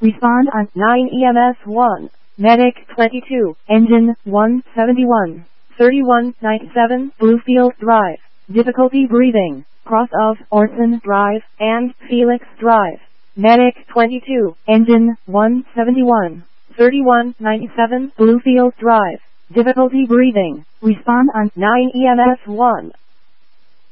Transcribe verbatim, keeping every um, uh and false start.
Respond on nine E M S one. Medic twenty-two. Engine one seventy-one. thirty-one ninety-seven Bluefield Drive. Difficulty breathing. Cross of Orson Drive and Felix Drive. Medic twenty-two. Engine one seventy-one. thirty-one ninety-seven Bluefield Drive. Difficulty breathing. Respond on nine E M S one.